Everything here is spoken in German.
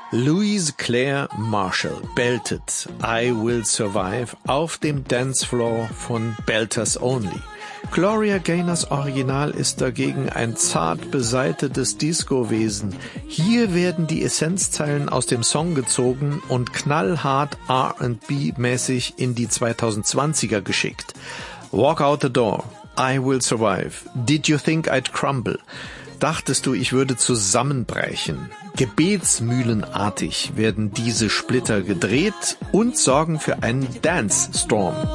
Louise Claire Marshall beltet I Will Survive auf dem Dancefloor von Belters Only. Gloria Gaynors Original ist dagegen ein zart besaitetes Disco-Wesen. Hier werden die Essenzzeilen aus dem Song gezogen und knallhart R&B-mäßig in die 2020er geschickt. Walk out the door, I will survive. Did you think I'd crumble? Dachtest du, ich würde zusammenbrechen? Gebetsmühlenartig werden diese Splitter gedreht und sorgen für einen Dance Storm.